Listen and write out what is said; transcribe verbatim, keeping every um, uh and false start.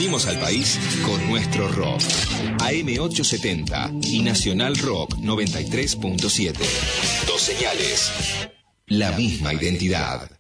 Unimos al país con nuestro rock. A M ochocientos setenta y Nacional Rock noventa y tres punto siete. Dos señales. La misma identidad.